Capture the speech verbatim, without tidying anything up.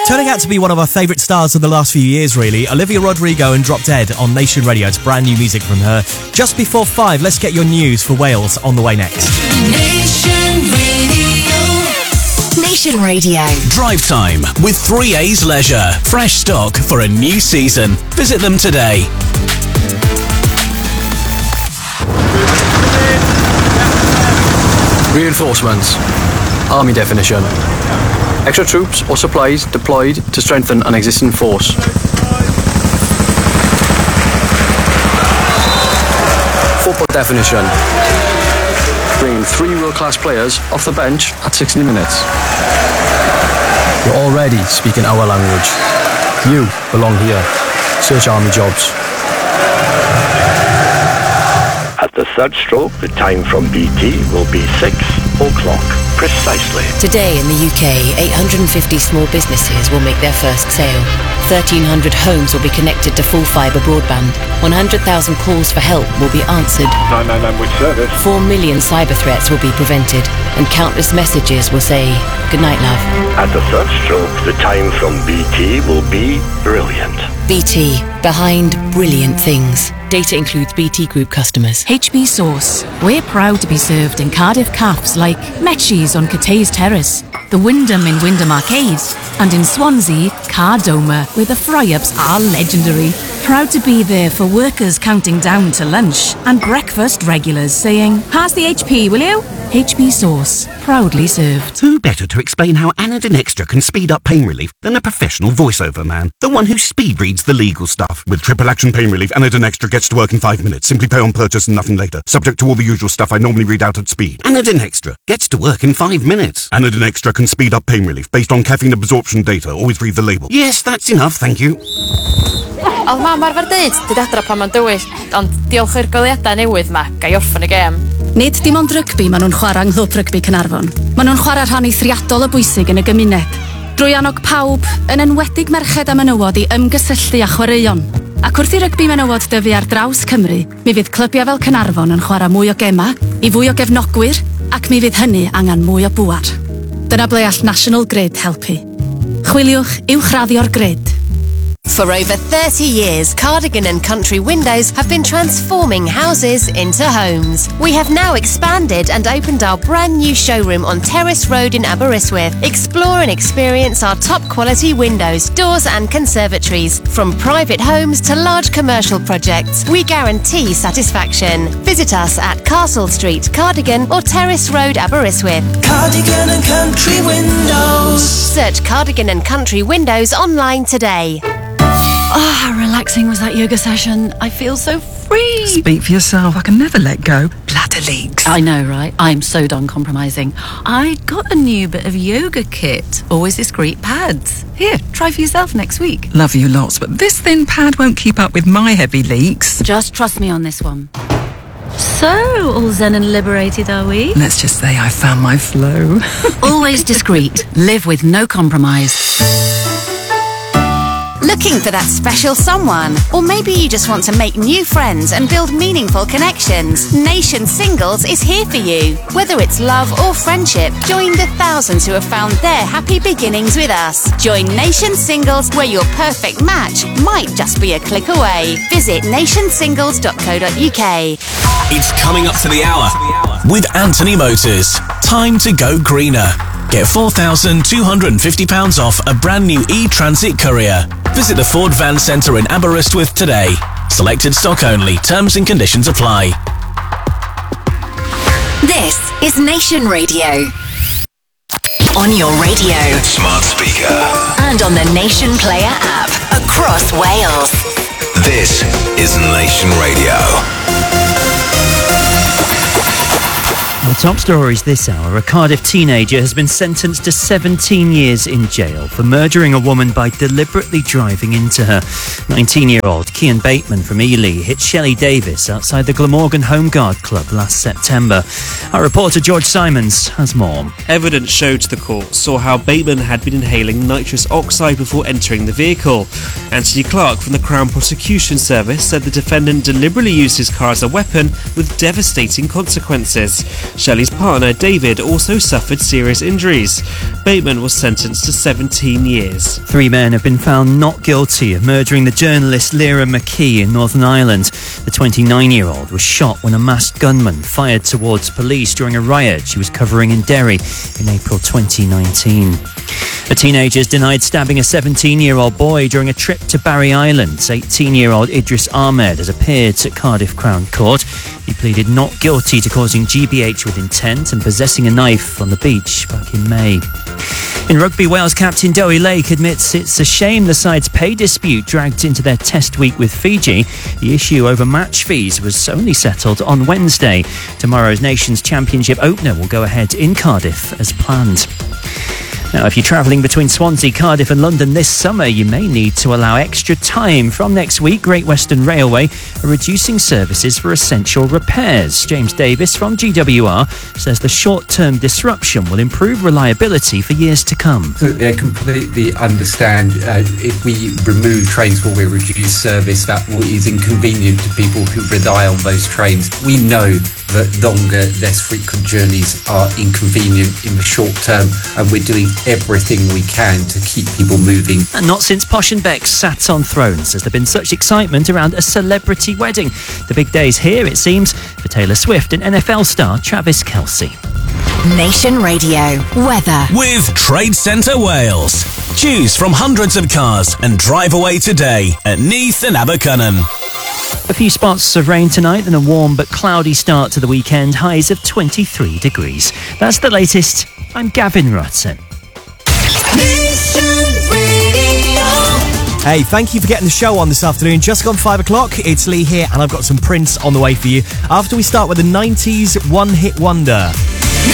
Turning out to be one of our favourite stars of the last few years, really. Olivia Rodrigo and Drop Dead on Nation Radio. It's brand new music from her. Just before five, let's get your news for Wales on the way next. Nation Radio. Nation Radio. Drive Time with three A's Leisure. Fresh stock for a new season. Visit them today. Reinforcements. Army definition. Extra troops or supplies deployed to strengthen an existing force. Football definition. Bringing three world-class players off the bench at sixty minutes. You're already speaking our language. You belong here. Search Army jobs. At the third stroke, the time from B T will be six o'clock, precisely. Today in the U K, eight hundred fifty small businesses will make their first sale. thirteen hundred homes will be connected to full fibre broadband. one hundred thousand calls for help will be answered. nine nine nine, which service? four million cyber threats will be prevented. And countless messages will say, "Good night, love." At the third stroke, the time from B T will be brilliant. B T, behind brilliant things. Data includes B T Group customers. H B Sauce. We're proud to be served in Cardiff cafes like Metchie's on Cathays Terrace, the Wyndham in Wyndham Arcade, and in Swansea, Cardoma, where the fry-ups are legendary. Proud to be there for workers counting down to lunch and breakfast regulars saying, "Pass the H P, will you?" H B Sauce, proudly served. Who better to explain how Anadin Extra can speed up pain relief than a professional voiceover man? The one who speed reads the legal stuff. With triple action pain relief, Anadin Extra gets to work in five minutes. Simply pay on purchase and nothing later. Subject to all the usual stuff I normally read out at speed. Anadin Extra gets to work in five minutes. Anadin Extra can speed up pain relief based on caffeine absorption data. Always read the label. Yes, that's enough, thank you. O mam arfer dweud, dyd adra pan ma'n dywyll, ond diolch i'r goleuadau newydd ma, gai orffen y gêm. Nid dim ond rygbi maen nhw'n chwarae yng Nghlwb Rygbi Caernarfon. Maen nhw'n chwarae rhan eithriadol o bwysig yn y gymuned. Drwy annog pawb, yn enwedig merched a menywod i ymgysylltu a chwaraeon. Ac wrth i rygbi menywod dyfu ar draws Cymru, mi fydd clybiau fel Caernarfon yn chwarae mwy o gema, i fwy o gefnogwyr, ac mi fydd hynny angen mwy o bwar. Dyna ble all National Grid helpu. Chwiliwch uwchraddio'r grid. For over thirty years, Cardigan and Country Windows have been transforming houses into homes. We have now expanded and opened our brand new showroom on Terrace Road in Aberystwyth. Explore and experience our top quality windows, doors and conservatories. From private homes to large commercial projects, we guarantee satisfaction. Visit us at Castle Street, Cardigan or Terrace Road, Aberystwyth. Cardigan and Country Windows. Search Cardigan and Country Windows online today. Oh, how relaxing was that yoga session. I feel so free. Speak for yourself. I can never let go. Bladder leaks. I know, right? I'm so done compromising. I got a new bit of yoga kit. Always discreet pads. Here, try for yourself next week. Love you lots, but this thin pad won't keep up with my heavy leaks. Just trust me on this one. So, all zen and liberated, are we? Let's just say I found my flow. Always discreet. Live with no compromise. Looking for that special someone? Or maybe you just want to make new friends and build meaningful connections? Nation Singles is here for you. Whether it's love or friendship, join the thousands who have found their happy beginnings with us. Join Nation Singles, where your perfect match might just be a click away. Visit nation singles dot co dot uk. It's coming up to the hour with Anthony Motors. Time to go greener. Get four thousand two hundred fifty pounds off a brand new e-Transit Courier. Visit the Ford Van Centre in Aberystwyth today. Selected stock only. Terms and conditions apply. This is Nation Radio. On your radio. Smart speaker. And on the Nation Player app. Across Wales. This is Nation Radio. Our top stories this hour. A Cardiff teenager has been sentenced to seventeen years in jail for murdering a woman by deliberately driving into her. nineteen-year-old Kian Bateman from Ely hit Shelley Davis outside the Glamorgan Home Guard Club last September. Our reporter George Simons has more. Evidence showed to the court saw how Bateman had been inhaling nitrous oxide before entering the vehicle. Anthony Clark from the Crown Prosecution Service said the defendant deliberately used his car as a weapon with devastating consequences. Shelley's partner, David, also suffered serious injuries. Bateman was sentenced to seventeen years. Three men have been found not guilty of murdering the journalist Lyra McKee in Northern Ireland. The twenty-nine-year-old was shot when a masked gunman fired towards police during a riot she was covering in Derry in April twenty nineteen. A teenager has denied stabbing a seventeen-year-old boy during a trip to Barry Island. eighteen-year-old Idris Ahmed has appeared at Cardiff Crown Court. He pleaded not guilty to causing G B H with intent and possessing a knife on the beach back in May. In rugby, Wales captain Dowie Lake admits it's a shame the side's pay dispute dragged into their test week with Fiji. The issue over match fees was only settled on Wednesday. Tomorrow's Nations Championship opener will go ahead in Cardiff as planned. Now, if you're travelling between Swansea, Cardiff and London this summer, you may need to allow extra time. From next week, Great Western Railway are reducing services for essential repairs. James Davis from G W R says the short-term disruption will improve reliability for years to come. So I completely understand uh, if we remove trains or we reduce service, that is inconvenient to people who rely on those trains. We know that longer, less frequent journeys are inconvenient in the short term, and we're doing everything we can to keep people moving. And not since Posh and Beck sat on thrones has there been such excitement around a celebrity wedding. The big day's here, it seems, for Taylor Swift and N F L star Travis Kelce. Nation Radio weather with Trade Centre Wales. Choose from hundreds of cars and drive away today at Neath and Abercynon. A few spots of rain tonight and a warm but cloudy start to the weekend. Highs of twenty-three degrees. That's the latest. I'm Gavin Rutten. Hey, thank you for getting the show on this afternoon. Just gone five o'clock. It's Lee here, and I've got some Prince on the way for you. After we start with the nineties one-hit wonder.